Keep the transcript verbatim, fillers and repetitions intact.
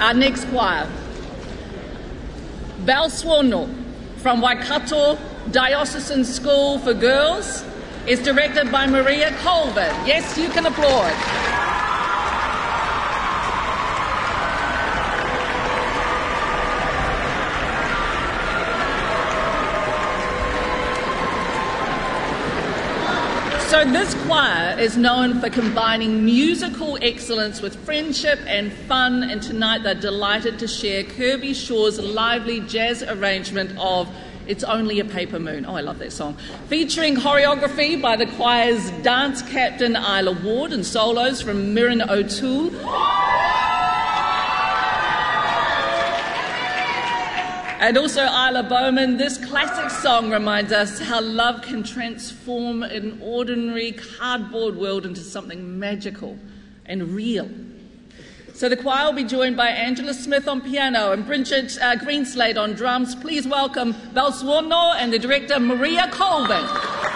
Our next choir, Balswono from Waikato Diocesan School for Girls, is directed by Maria Colvin. Yes, you can applaud. So this choir is known for combining musical excellence with friendship and fun, and tonight they're delighted to share Kirby Shaw's lively jazz arrangement of It's Only a Paper Moon. Oh, I love that song. Featuring choreography by the choir's dance captain Isla Ward and solos from Mirren O'Toole. And also Isla Bowman. This classic song reminds us how love can transform an ordinary cardboard world into something magical and real. So the choir will be joined by Angela Smith on piano and Bridget uh, Greenslade on drums. Please welcome Balswono and the director Maria Colvin.